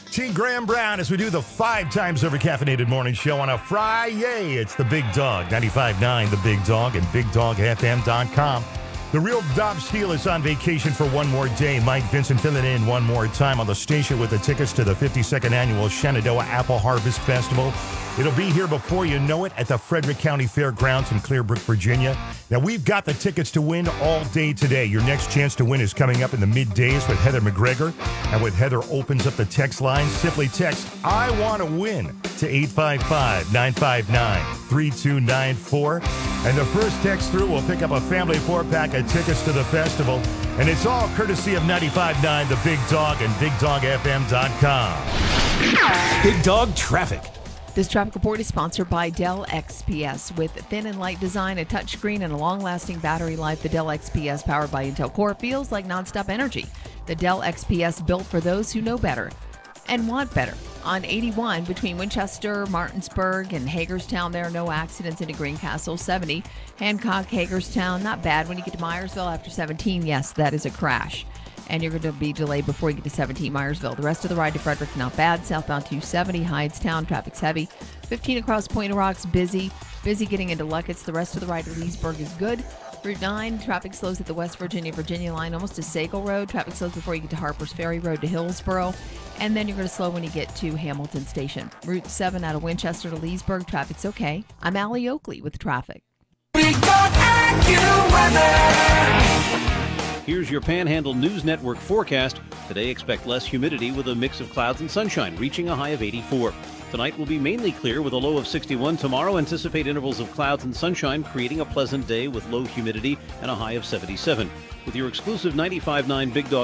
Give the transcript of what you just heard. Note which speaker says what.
Speaker 1: T. Graham Brown as we do the 5 times over caffeinated morning show on a Friday. It's the Big Dog, 95.9 The Big Dog and BigDogFM.com. The real Dom Steele is on vacation for one more day. Mike Vincent filling in one more time on the station with the tickets to the 52nd annual Shenandoah Apple Harvest Festival. It'll be here before you know it at the Frederick County Fairgrounds in Clearbrook, Virginia. Now, we've got the tickets to win all day today. Your next chance to win is coming up in the middays with Heather McGregor. And with Heather opens up the text line, simply text, I want to win to 855-959-3294. And the first text through will pick up a family 4-pack of tickets to the festival. And it's all courtesy of 95.9 The Big Dog and BigDogFM.com.
Speaker 2: Big Dog Traffic.
Speaker 3: This traffic report is sponsored by Dell XPS. With thin and light design, a touchscreen, and a long-lasting battery life, the Dell XPS powered by Intel Core feels like nonstop energy. The Dell XPS built for those who know better and want better. On 81 between Winchester, Martinsburg, and Hagerstown, there are no accidents into Greencastle. 70, Hancock, Hagerstown, not bad. When you get to Myersville after 17, yes, that is a crash. And you're going to be delayed before you get to 17 Myersville. The rest of the ride to Frederick, not bad. Southbound 270, Hydetown, traffic's heavy. 15 across Point of Rocks, busy. Busy getting into Luckett's. The rest of the ride to Leesburg is good. Route 9, traffic slows at the West Virginia line, almost to Sagal Road. Traffic slows before you get to Harpers Ferry Road to Hillsboro. And then you're going to slow when you get to Hamilton Station. Route 7 out of Winchester to Leesburg, traffic's okay. I'm Allie Oakley with traffic.
Speaker 4: Big Dog AccuWeather.
Speaker 5: Here's your Panhandle News Network forecast. Today, expect less humidity with a mix of clouds and sunshine, reaching a high of 84. Tonight will be mainly clear with a low of 61. Tomorrow, anticipate intervals of clouds and sunshine, creating a pleasant day with low humidity and a high of 77. With your exclusive 95.9 Big Dog